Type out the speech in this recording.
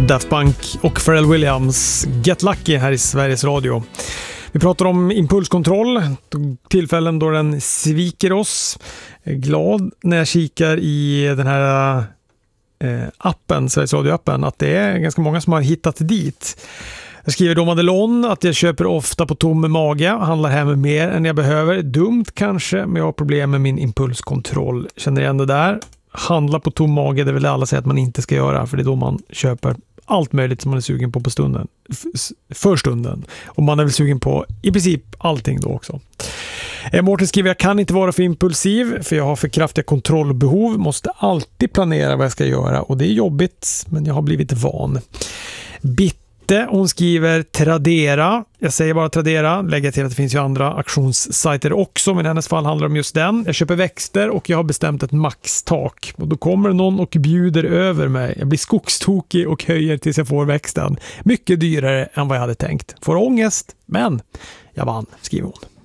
Daft Punk och Pharrell Williams, Get Lucky här i Sveriges Radio. Vi pratar om impulskontroll, tillfällen då den sviker oss. Jag är glad när jag kikar i den här appen, Sveriges Radio-appen, att det är ganska många som har hittat dit. Jag skriver då Madelon att jag köper ofta på tom mage och handlar hem mer än jag behöver. Dumt kanske, men jag har problem med min impulskontroll. Känner igen det där. Handla på tom mage, det vill alla säga att man inte ska göra, för det är då man köper allt möjligt som man är sugen på stunden. För stunden. Och man är väl sugen på i princip allting då också. Mårten skriver, jag kan inte vara för impulsiv för jag har för kraftiga kontrollbehov. Måste alltid planera vad jag ska göra och det är jobbigt, men jag har blivit van. Hon skriver Tradera. Jag säger bara Tradera. Lägger till att det finns ju andra auktionssajter också, men i hennes fall handlar det om just den. Jag köper växter och jag har bestämt ett maxtak. Och då kommer någon och bjuder över mig. Jag blir skogstokig och höjer tills jag får växten. Mycket dyrare än vad jag hade tänkt. Får ångest, men jag vann, skriver hon.